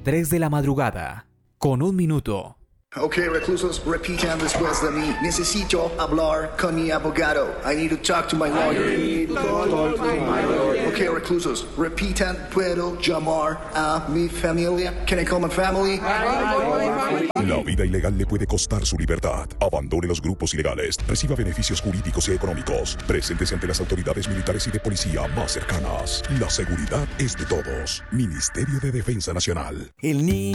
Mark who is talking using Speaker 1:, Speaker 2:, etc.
Speaker 1: 3 de la madrugada, con 1 minuto.
Speaker 2: Ok, reclusos, repitan después de mí. Necesito hablar con mi abogado. I need to talk to my lawyer. Ok, reclusos, repitan. ¿Puedo llamar a mi familia? Can I call my family?
Speaker 3: La vida ilegal le puede costar su libertad. Abandone los grupos ilegales. Reciba beneficios jurídicos y económicos. Preséntese ante las autoridades militares y de policía más cercanas. La seguridad es de todos. Ministerio de Defensa Nacional.
Speaker 4: El niño